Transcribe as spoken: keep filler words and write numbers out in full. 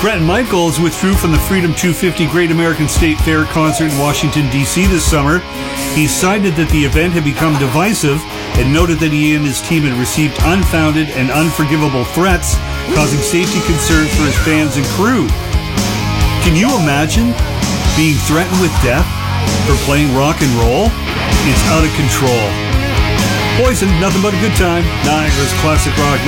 Bret Michaels withdrew from the Freedom two fifty Great American State Fair concert in Washington, D C this summer. He cited that the event had become divisive and noted that he and his team had received unfounded and unforgivable threats, causing safety concerns for his fans and crew. Can you imagine being threatened with death for playing rock and roll? It's out of control. Poison, nothing but a good time. Niagara's classic rock.